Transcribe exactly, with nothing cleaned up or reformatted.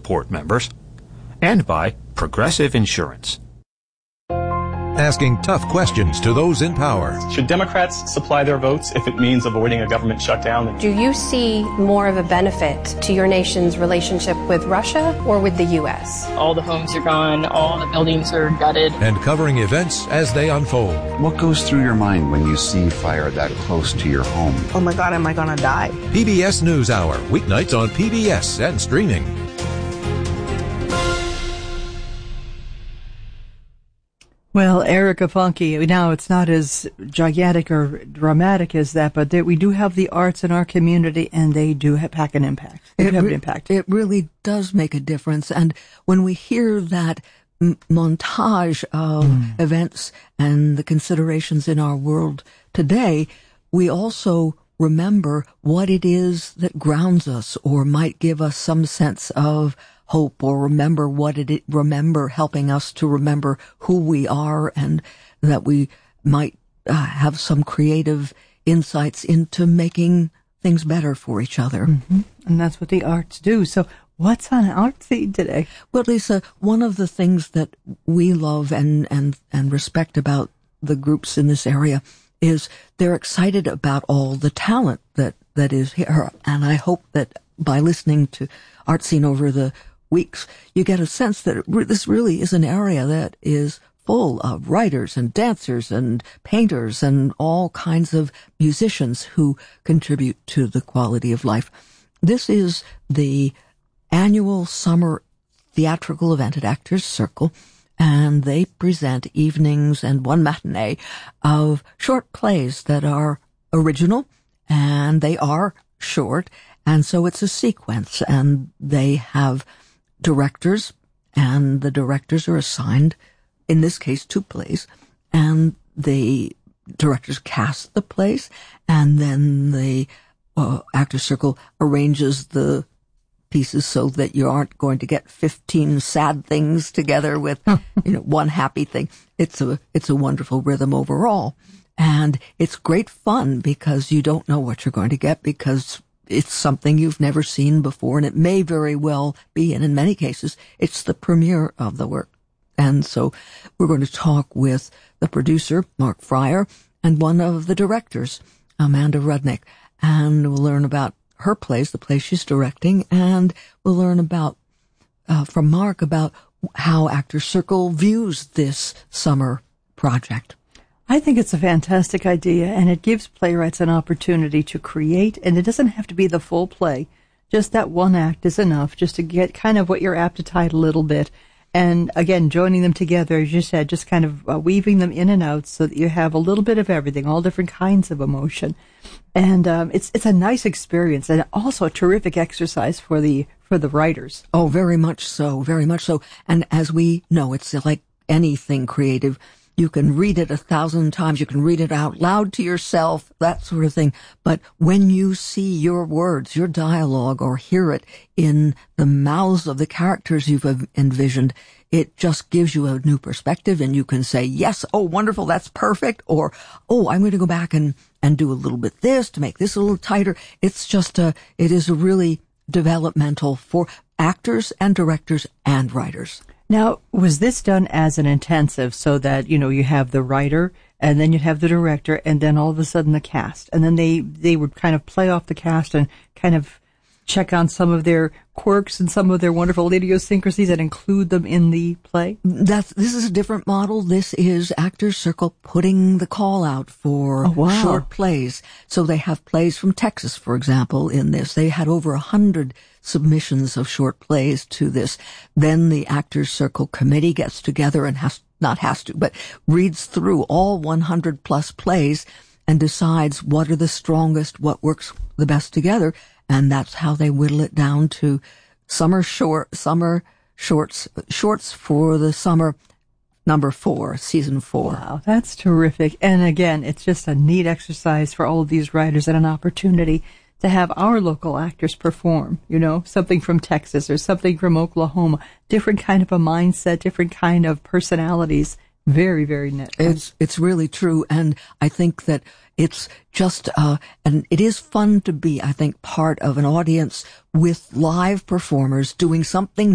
support members, and by Progressive Insurance. Asking tough questions to those in power. Should Democrats supply their votes if it means avoiding a government shutdown? Do you see more of a benefit to your nation's relationship with Russia or with the U S? All the homes are gone, all the buildings are gutted. And covering events as they unfold. What goes through your mind when you see fire that close to your home? Oh my God, am I gonna die? P B S NewsHour, weeknights on P B S and streaming. Well, Erica Funke, now it's not as gigantic or dramatic as that, but there, we do have the arts in our community, and they do have, pack an impact. They it have re- an impact. It really does make a difference. And when we hear that m- montage of mm. events and the considerations in our world today, we also remember what it is that grounds us or might give us some sense of hope, or remember what it, remember helping us to remember who we are, and that we might uh, have some creative insights into making things better for each other. Mm-hmm. And that's what the arts do. So what's on Artsy today? Well, Lisa, one of the things that we love and, and, and respect about the groups in this area is they're excited about all the talent that, that is here. And I hope that by listening to Art Scene over the weeks, you get a sense that it re- this really is an area that is full of writers and dancers and painters and all kinds of musicians who contribute to the quality of life. This is the annual summer theatrical event at Actors Circle, and they present evenings and one matinee of short plays that are original, and they are short, and so it's a sequence, and they have directors, and the directors are assigned, in this case, two plays, and the directors cast the plays, and then the uh, Actors Circle arranges the pieces so that you aren't going to get fifteen sad things together with, you know, one happy thing. It's a, it's a wonderful rhythm overall. And it's great fun because you don't know what you're going to get, because it's something you've never seen before, and it may very well be, and in many cases, it's the premiere of the work. And so we're going to talk with the producer, Mark Fryer, and one of the directors, Amanda Rudnick, and we'll learn about her plays, the play she's directing, and we'll learn about, uh, from Mark, about how Actors Circle views this summer project. I think it's a fantastic idea, and it gives playwrights an opportunity to create, and it doesn't have to be the full play. Just that one act is enough, just to get kind of what you're apt to tie a little bit. And again, joining them together, as you said, just kind of uh, weaving them in and out so that you have a little bit of everything, all different kinds of emotion. And um, it's it's a nice experience, and also a terrific exercise for the for the writers. Oh, very much so, very much so. And as we know, it's like anything creative. You can read it a thousand times. You can read it out loud to yourself, that sort of thing. But when you see your words, your dialogue, or hear it in the mouths of the characters you've envisioned, it just gives you a new perspective, and you can say, yes, oh, wonderful, that's perfect. Or, oh, I'm going to go back and, and do a little bit this to make this a little tighter. It's just a, it is a really developmental for actors and directors and writers. Now, was this done as an intensive so that, you know, you have the writer and then you have the director and then all of a sudden the cast, and then they, they would kind of play off the cast and kind of check on some of their quirks and some of their wonderful idiosyncrasies and include them in the play? That's, this is a different model. This is Actors Circle putting the call out for oh, wow. short plays. So they have plays from Texas, for example, in this. They had over a hundred submissions of short plays to this. Then the Actors Circle committee gets together and has, not has to, but reads through all one hundred plus plays and decides what are the strongest, what works the best together. And that's how they whittle it down to summer short, summer shorts, shorts for the summer number four, season four. Wow, that's terrific. And again, it's just a neat exercise for all of these writers and an opportunity to have our local actors perform, you know, something from Texas or something from Oklahoma, different kind of a mindset, different kind of personalities. Very, very net. It's, it's really true. And I think that it's just, uh, and it is fun to be, I think, part of an audience with live performers doing something